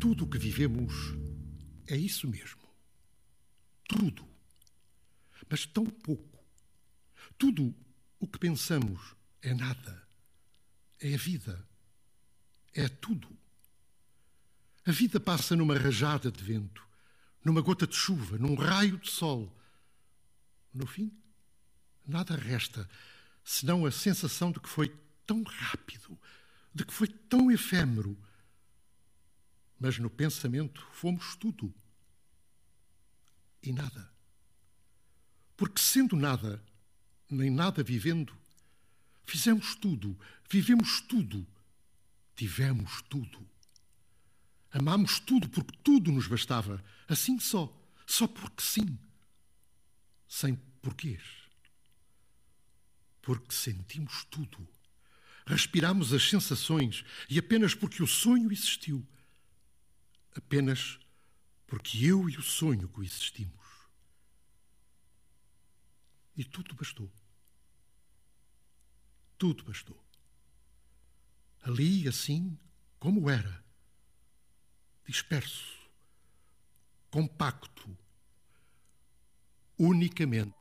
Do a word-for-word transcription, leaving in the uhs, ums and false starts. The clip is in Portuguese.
Tudo o que vivemos é isso mesmo. Tudo. Mas tão pouco. Tudo o que pensamos é nada. É a vida. É tudo. A vida passa numa rajada de vento, numa gota de chuva, num raio de sol. No fim, nada resta, senão a sensação de que foi tão rápido, de que foi tão efêmero. Mas no pensamento fomos tudo e nada. Porque sendo nada, nem nada vivendo, fizemos tudo, vivemos tudo, tivemos tudo. Amámos tudo porque tudo nos bastava, assim só, só porque sim, sem porquês. Porque sentimos tudo, respiramos as sensações e apenas porque o sonho existiu, apenas porque eu e o sonho coexistimos. E tudo bastou. Tudo bastou. Ali, assim, como era, disperso, compacto, unicamente